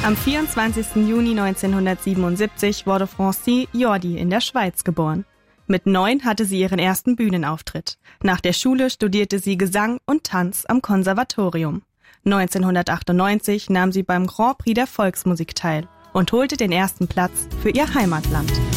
Am 24. Juni 1977 wurde Francine Jordi in der Schweiz geboren. Mit 9 hatte sie ihren ersten Bühnenauftritt. Nach der Schule studierte sie Gesang und Tanz am Konservatorium. 1998 nahm sie beim Grand Prix der Volksmusik teil und holte den ersten Platz für ihr Heimatland.